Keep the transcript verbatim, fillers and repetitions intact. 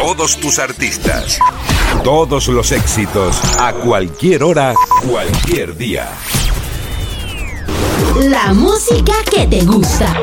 Todos tus artistas, todos los éxitos, a cualquier hora, cualquier día. La música que te gusta.